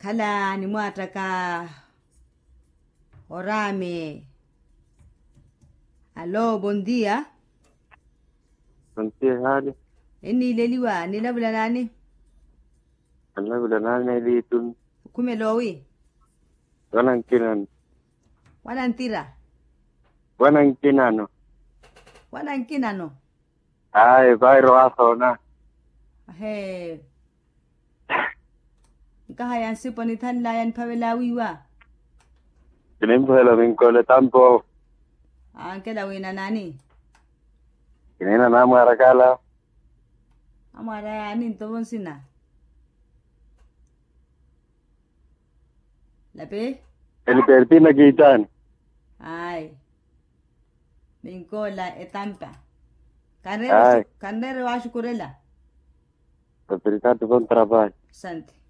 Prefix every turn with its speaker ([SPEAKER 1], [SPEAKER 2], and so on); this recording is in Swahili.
[SPEAKER 1] khala ni mwataka orame. Aló, buen día.
[SPEAKER 2] Nanti hali.
[SPEAKER 1] Ini leliwa nilabula nani?
[SPEAKER 2] Allah bila nane litun.
[SPEAKER 1] Kumelowi.
[SPEAKER 2] Wanang kinan.
[SPEAKER 1] Wanantira.
[SPEAKER 2] Wanang kinano.
[SPEAKER 1] Wanankinano.
[SPEAKER 2] Ay, bayro aso na.
[SPEAKER 1] He. Kahayan sipo ni tanlayan pawelawiwa.
[SPEAKER 2] Kinimbo helo minkole tampo.
[SPEAKER 1] Anke lawi na nani?
[SPEAKER 2] Kinina namu harakala.
[SPEAKER 1] Amara anin tobon sina. Lape?
[SPEAKER 2] El pertina kitan.
[SPEAKER 1] Ay. Minkola etampa.
[SPEAKER 2] Ay.
[SPEAKER 1] Kanere wa shukurela.
[SPEAKER 2] Perita tu kontra bay.
[SPEAKER 1] Sante.